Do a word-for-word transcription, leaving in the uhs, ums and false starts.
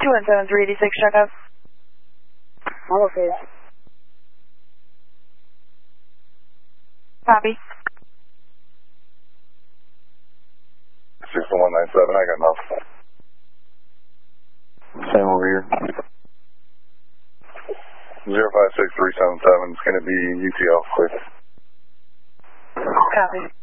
two one seven three eight six, check up. I'm okay. Copy. six one nine seven, I got nothing. Same over here. zero five six three seven seven, it's going to be U T L, please. Copy.